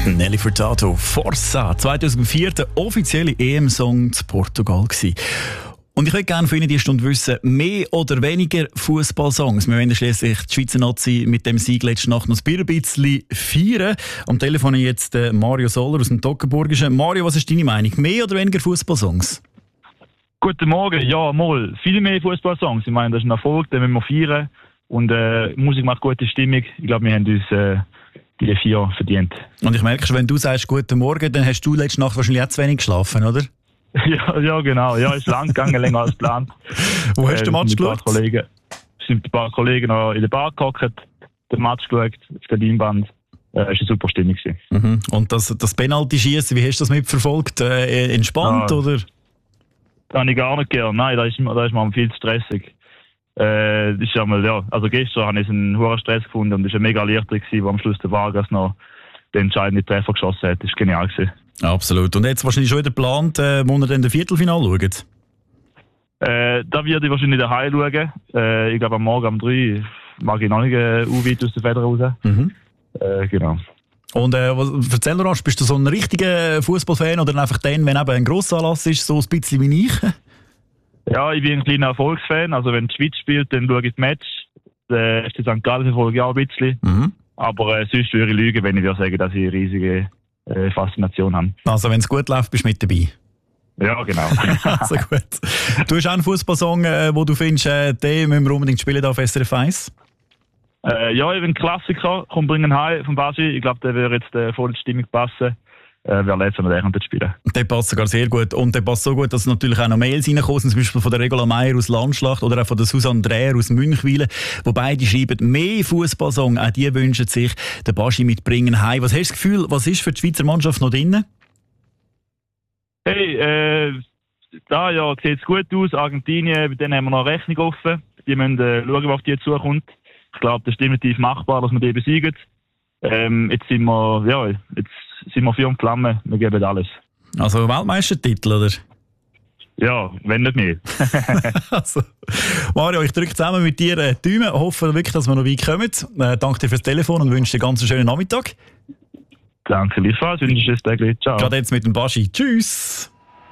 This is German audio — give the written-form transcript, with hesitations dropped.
Nelly Furtado, Forza, 2004 der offizielle EM-Song zu Portugal gewesen. Und ich würde gerne von Ihnen diese Stunde wissen, mehr oder weniger Fußballsongs. Wir wollen schließlich die Schweizer Nazi mit dem Sieg letzte Nacht noch ein bisschen feiern. Am Telefon jetzt Mario Soller aus dem Toggenburgischen. Mario, was ist deine Meinung? Mehr oder weniger Fußballsongs? Guten Morgen, ja, mal. Viel mehr Fußballsongs. Ich meine, das ist ein Erfolg, den müssen wir feiern. Und Musik macht gute Stimmung. Ich glaube, wir haben uns die 4 verdient. Und ich merke schon, wenn du sagst Guten Morgen, dann hast du letzte Nacht wahrscheinlich auch zu wenig geschlafen, oder? Ja, genau. Ja, ist lang gegangen, länger als geplant. Wo hast du den Match geschaut? Sind ein paar Kollegen noch in der Bar gehockt, den Match geschaut, auf der Leinwand. Es war eine super Stimmung. Mhm. Und das Penalty-Schießen, wie hast du das mitverfolgt? Entspannt, oder? Das habe ich gar nicht gern. Nein, da ist mir viel zu stressig. Das ist einmal, ja, also gestern habe ich einen hohen Stress gefunden und es war eine mega Erleichterung, wo am Schluss der Vargas noch den entscheidenden Treffer geschossen hat. Das war genial. Absolut. Und jetzt wahrscheinlich schon wieder geplant, wo ihr dann das Viertelfinale schaut? Da werde ich wahrscheinlich daheim schauen. Ich glaube, am Morgen um 3 mag ich noch nicht weit aus der Feder raus. Mhm. Genau. Und erzähl mir, bist du so ein richtiger Fußballfan oder einfach dann, wenn eben ein Grossanlass ist, so ein bisschen wie ich? Ja, ich bin ein kleiner Erfolgsfan. Also wenn die Schweiz spielt, dann schaue ich das Match. Der FC St. Gallen verfolge ich auch ein bisschen. Mhm. Aber sonst würde ich lügen, wenn ich würde sagen, dass ich eine riesige Faszination habe. Also wenn es gut läuft, bist du mit dabei? Ja, genau. Also gut. Du hast auch einen Fußballsong, wo du findest, den müssen wir unbedingt spielen auf SRF 1? Ja, ich habe einen Klassiker, «Komm, bringen heim» von Baschi. Ich glaube, der würde jetzt voll in die Stimmung passen. Wer letztes Mal den spielen. Der passt sogar sehr gut. Und der passt so gut, dass natürlich auch noch Mails reinkommen, zum Beispiel von der Regula Meier aus Landschlacht oder auch von der Susanne Dreher aus Münchwilen, wo beide schreiben, mehr Fußballsong, auch die wünschen sich den Baschi mitbringen heim. Was hast du das Gefühl, was ist für die Schweizer Mannschaft noch drin? Hey, da ja, sieht es gut aus. Argentinien, bei denen haben wir noch eine Rechnung offen. Die müssen schauen, was auf die zukommt. Ich glaube, das ist definitiv machbar, dass wir die besiegen. Jetzt sind wir Feuer und Flamme, wir geben alles. Also Weltmeistertitel, oder? Ja, wenn nicht mehr. Also, Mario, ich drücke zusammen mit dir die Daumen, hoffe wirklich, dass wir noch weit kommen. Danke dir fürs Telefon und wünsche dir einen ganz schönen Nachmittag. Danke, gleichfalls. Wünsche dir ein Tag. Ciao. Gerade jetzt mit dem Baschi. Tschüss.